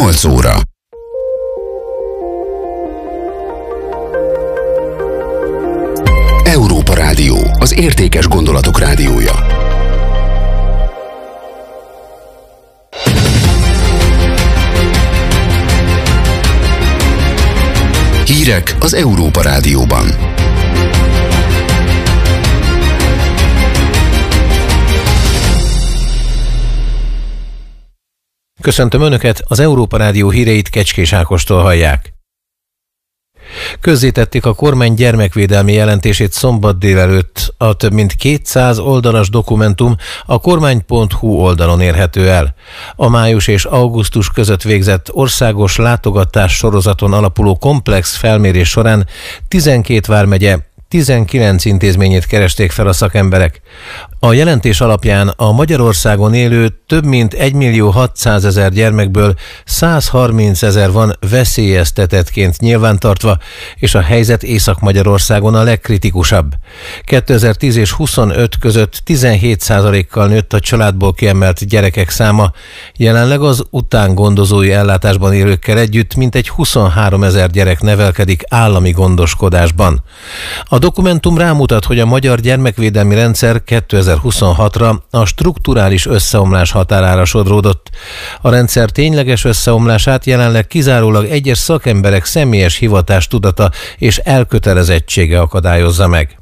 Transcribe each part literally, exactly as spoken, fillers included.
nyolc óra. Európa Rádió, az értékes gondolatok rádiója. Hírek az Európa Rádióban. Köszöntöm Önöket, az Európa Rádió híreit Kecskés Ákostól hallják. Közzétették a kormány gyermekvédelmi jelentését szombat délelőtt. A több mint kétszáz oldalas dokumentum a kormány pont hu oldalon érhető el. A május és augusztus között végzett országos látogatás sorozaton alapuló komplex felmérés során tizenkét vármegye, tizenkilenc intézményét keresték fel a szakemberek. A jelentés alapján a Magyarországon élő több mint egymillió hatszázezer gyermekből százharmincezer van veszélyeztetettként nyilvántartva, és a helyzet Észak-Magyarországon a legkritikusabb. kétezer-tíz és huszonöt között tizenhét százalékkal nőtt a családból kiemelt gyerekek száma, jelenleg az utángondozói ellátásban élőkkel együtt mintegy huszonháromezer gyerek nevelkedik állami gondoskodásban. A dokumentum rámutat, hogy a magyar gyermekvédelmi rendszer kétezer-huszonhatra a strukturális összeomlás határára sodródott. A rendszer tényleges összeomlását jelenleg kizárólag egyes szakemberek személyes hivatástudata és elkötelezettsége akadályozza meg.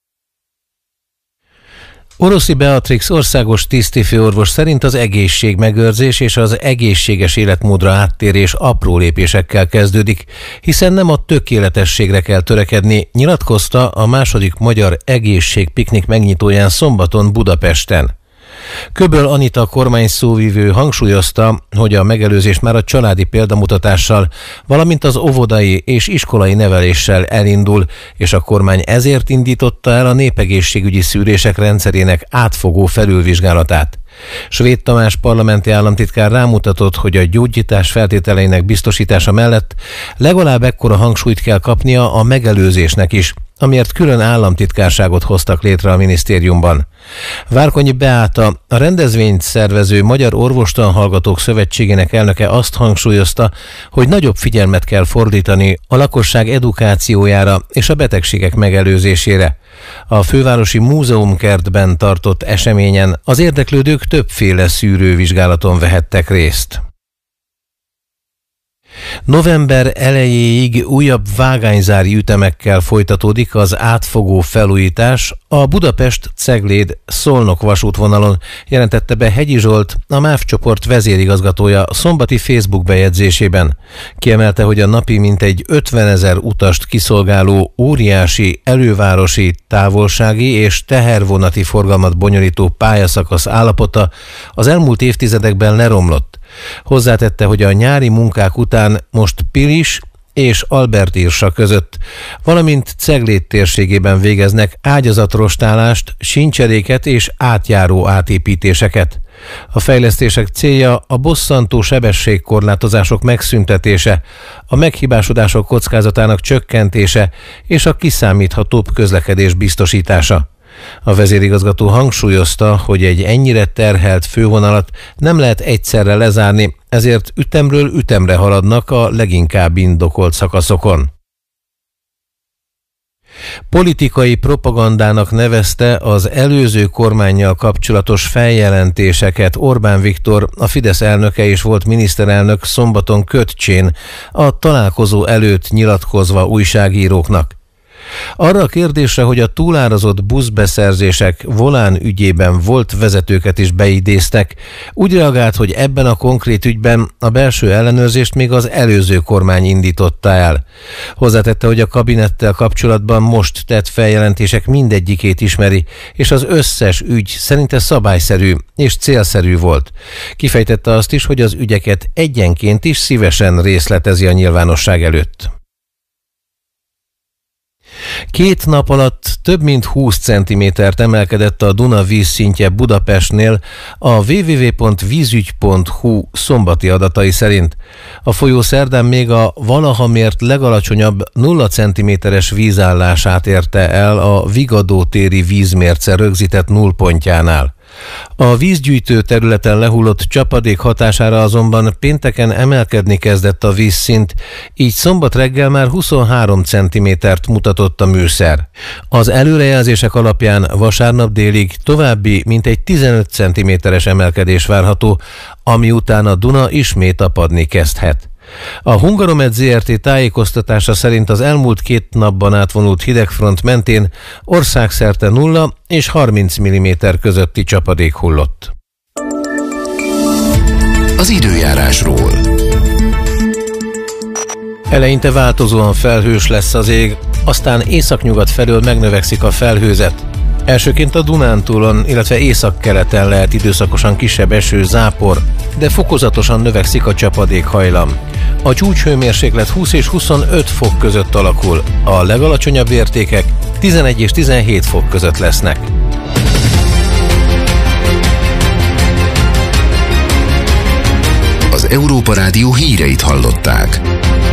Oroszi Beatrix országos tisztifőorvos szerint az egészségmegőrzés és az egészséges életmódra áttérés apró lépésekkel kezdődik, hiszen nem a tökéletességre kell törekedni, nyilatkozta a második magyar egészségpiknik megnyitóján szombaton Budapesten. Köböl Anita kormányszóvivő hangsúlyozta, hogy a megelőzés már a családi példamutatással, valamint az óvodai és iskolai neveléssel elindul, és a kormány ezért indította el a népegészségügyi szűrések rendszerének átfogó felülvizsgálatát. Svéd Tamás parlamenti államtitkár rámutatott, hogy a gyógyítás feltételeinek biztosítása mellett legalább ekkora hangsúlyt kell kapnia a megelőzésnek is, amiért külön államtitkárságot hoztak létre a minisztériumban. Várkonyi Beáta, a rendezvényt szervező Magyar Orvostanhallgatók Szövetségének elnöke azt hangsúlyozta, hogy nagyobb figyelmet kell fordítani a lakosság edukációjára és a betegségek megelőzésére. A fővárosi múzeumkertben tartott eseményen az érdeklődők többféle szűrővizsgálaton vehettek részt. November elejéig újabb vágányzári ütemekkel folytatódik az átfogó felújítás a Budapest-Cegléd-Szolnok vasútvonalon, jelentette be Hegyi Zsolt, a MÁV csoport vezérigazgatója szombati Facebook bejegyzésében. Kiemelte, hogy a napi mintegy ötvenezer utast kiszolgáló óriási elővárosi, távolsági és tehervonati forgalmat bonyolító pályaszakasz állapota az elmúlt évtizedekben leromlott. Hozzátette, hogy a nyári munkák után most Pilis és Albert-Irsa között, valamint Cegléd térségében végeznek ágyazatrostálást, síncseréket és átjáró átépítéseket. A fejlesztések célja a bosszantó sebességkorlátozások megszüntetése, a meghibásodások kockázatának csökkentése és a kiszámíthatóbb közlekedés biztosítása. A vezérigazgató hangsúlyozta, hogy egy ennyire terhelt fővonalat nem lehet egyszerre lezárni, ezért ütemről ütemre haladnak a leginkább indokolt szakaszokon. Politikai propagandának nevezte az előző kormánnyal kapcsolatos feljelentéseket Orbán Viktor, a Fidesz elnöke és volt miniszterelnök szombaton Kötcsén, a találkozó előtt nyilatkozva újságíróknak. Arra a kérdésre, hogy a túlárazott buszbeszerzések Volán ügyében volt vezetőket is beidéztek, úgy reagált, hogy ebben a konkrét ügyben a belső ellenőrzést még az előző kormány indította el. Hozzátette, hogy a kabinettel kapcsolatban most tett feljelentések mindegyikét ismeri, és az összes ügy szerinte szabályszerű és célszerű volt. Kifejtette azt is, hogy az ügyeket egyenként is szívesen részletezi a nyilvánosság előtt. Két nap alatt több mint húsz centimétert emelkedett a Duna vízszintje Budapestnél a double-u double-u double-u pont vízügy pont hu szombati adatai szerint. A folyó szerdán még a valaha mért legalacsonyabb nulla centiméteres vízállását érte el a Vigadó téri vízmérce rögzített nullpontjánál. A vízgyűjtő területen lehullott csapadék hatására azonban pénteken emelkedni kezdett a vízszint, így szombat reggel már huszonhárom centimétert mutatott a műszer. Az előrejelzések alapján vasárnap délig további mintegy tizenöt centiméteres emelkedés várható, ami után a Duna ismét apadni kezdhet. A Hungaromed zé er té tájékoztatása szerint az elmúlt két napban átvonult hidegfront mentén országszerte nulla és harminc milliméter közötti csapadék hullott. Az időjárásról. Eleinte változóan felhős lesz az ég, aztán északnyugat felől megnövekszik a felhőzet. Elsőként a Dunántúlon, illetve északkeleten lehet időszakosan kisebb eső, zápor, de fokozatosan növekszik a csapadékhajlam. A csúcshőmérséklet húsz és huszonöt fok között alakul, a legalacsonyabb értékek tizenegy és tizenhét fok között lesznek. Az Európa Rádió híreit hallották.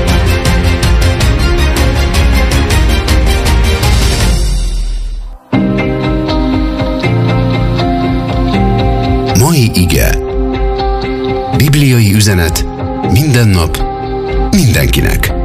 Mai ige. Bibliai üzenet minden nap, mindenkinek.